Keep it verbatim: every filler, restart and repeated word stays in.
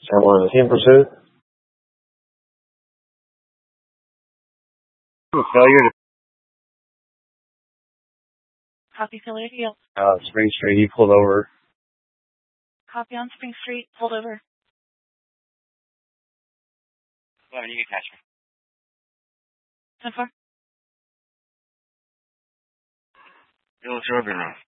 San Juan, in pursuit. Failure to Copy, failure to yield. uh, Spring Street. He pulled over. Copy on Spring Street, pulled over. eleven, you can catch me. ten four. You'll observe your room.